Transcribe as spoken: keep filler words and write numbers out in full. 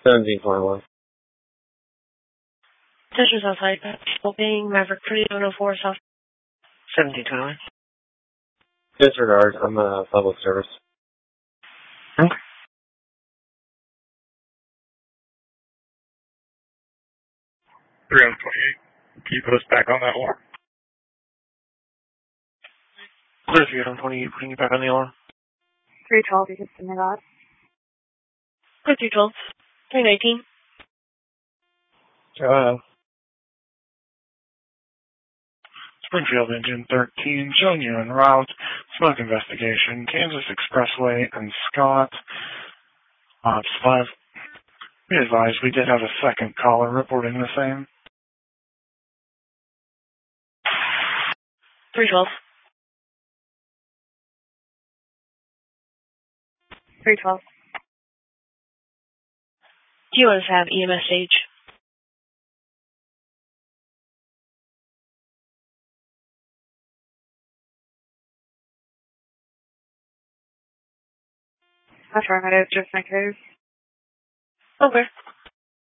seventeen twenty-one. Attention Southside, Being Maverick three one oh four South. seventeen twenty-one. Disregard, I'm a public service. Okay. three one twenty-eight. Can you put us back on that alarm? Clear three one twenty-eight, putting you back on the alarm. three twelve, you can send me that. Clear three twelve. three nineteen. Uh, Springfield Engine thirteen, showing you en route. Smoke investigation, Kansas Expressway and Scott. Ops five. We advise we did have a second caller reporting the same. three twelve. three twelve. Do you want us to have E M S stage? Affirmative, just in case. Okay.